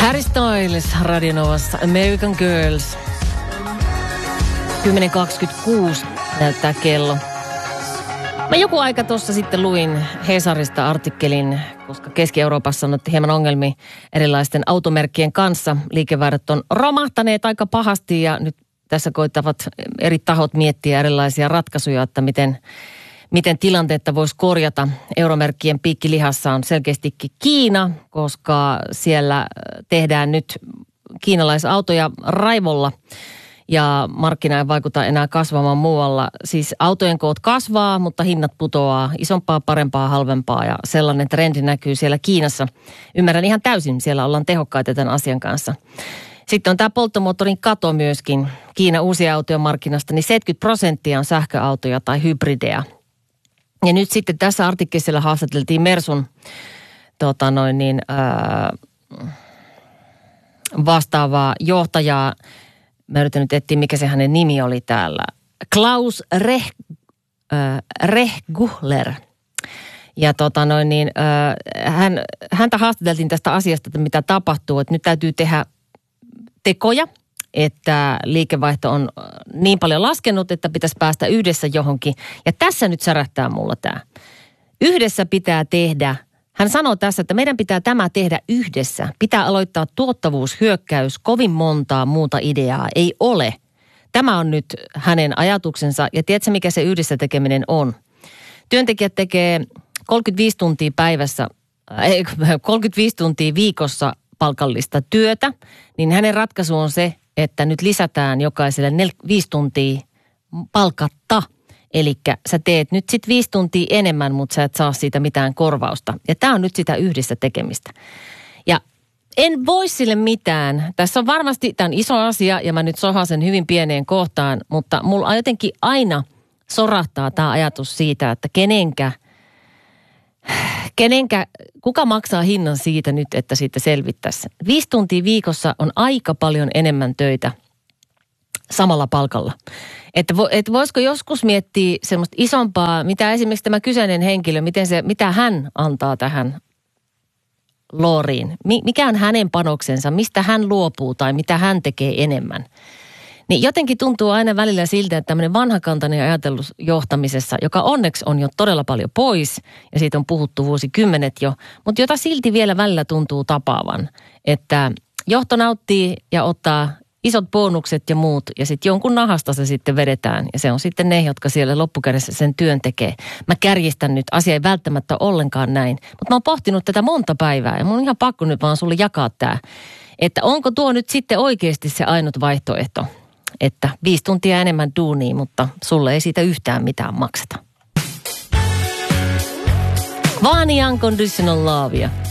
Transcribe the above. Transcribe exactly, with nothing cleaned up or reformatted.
Harry Styles Radio Novassa American Girls. kymmenen kaksikymmentäkuusi näyttää kello. Mä joku aika tuossa sitten luin Hesarista artikkelin, koska Keski-Euroopassa on hieman ongelmia erilaisten automerkkien kanssa. Liikevaihdot on romahtaneet aika pahasti ja nyt tässä koittavat eri tahot miettiä erilaisia ratkaisuja, että miten, miten tilanteetta voisi korjata. Euromerkkien piikkilihassa on selkeästikin Kiina, koska siellä tehdään nyt kiinalaisautoja raivolla. Ja markkina ei vaikuta enää kasvamaan muualla. Siis autojen koot kasvaa, mutta hinnat putoaa. Isompaa, parempaa, halvempaa ja sellainen trendi näkyy siellä Kiinassa. Ymmärrän ihan täysin, siellä ollaan tehokkaita tämän asian kanssa. Sitten on tämä polttomoottorin kato myöskin. Kiina uusia autojen markkinasta, niin seitsemänkymmentä prosenttia on sähköautoja tai hybridejä. Ja nyt sitten tässä artikkelissa haastateltiin Mersun tota noin niin, ää, vastaavaa johtajaa. Mä yritän nyt etsiä, mikä se hänen nimi oli täällä. Klaus Reh, äh, Rehguhler. Ja tota noin niin, äh, hän, häntä haastateltiin tästä asiasta, että mitä tapahtuu. Että nyt täytyy tehdä tekoja, että liikevaihto on niin paljon laskenut, että pitäisi päästä yhdessä johonkin. Ja tässä nyt särähtää mulla tämä. Yhdessä pitää tehdä. Hän sanoo tässä, että meidän pitää tämä tehdä yhdessä. Pitää aloittaa tuottavuushyökkäys, kovin montaa muuta ideaa ei ole. Tämä on nyt hänen ajatuksensa ja tiedätkö mikä se yhdessä tekeminen on? Työntekijät tekee kolmekymmentäviisi tuntia päivässä, ei, kolmekymmentäviisi tuntia viikossa palkallista työtä, niin hänen ratkaisu on se, että nyt lisätään jokaiselle viisi tuntia palkatta. Eli sä teet nyt sit viisi tuntia enemmän, mutta sä et saa siitä mitään korvausta. Ja tää on nyt sitä yhdessä tekemistä. Ja en voi sille mitään. Tässä on varmasti, tää on iso asia ja mä nyt sohan sen hyvin pieneen kohtaan, mutta mulla jotenkin aina sorahtaa tää ajatus siitä, että kenenkä, kenenkä, kuka maksaa hinnan siitä nyt, että siitä selvittäisiin. Viisi tuntia viikossa on aika paljon enemmän töitä samalla palkalla. Että vo, et voisiko joskus miettiä semmoista isompaa, mitä esimerkiksi tämä kyseinen henkilö, miten se, mitä hän antaa tähän looriin. Mikä on hänen panoksensa, mistä hän luopuu tai mitä hän tekee enemmän. Niin jotenkin tuntuu aina välillä siltä, että tämmöinen vanhakantainen ajatelu johtamisessa, joka onneksi on jo todella paljon pois, ja siitä on puhuttu vuosikymmenet jo, mutta jota silti vielä välillä tuntuu tapaavan, että johto nauttii ja ottaa isot bonukset ja muut, ja sitten jonkun nahasta se sitten vedetään. Ja se on sitten ne, jotka siellä loppukädessä sen työn tekee. Mä kärjistän nyt, asia ei välttämättä ollenkaan näin. Mutta mä oon pohtinut tätä monta päivää, ja mun on ihan pakko nyt vaan sulle jakaa tää. Että onko tuo nyt sitten oikeasti se ainut vaihtoehto, että viisi tuntia enemmän duunia, mutta sulle ei siitä yhtään mitään makseta. Vaani unconditional lovea.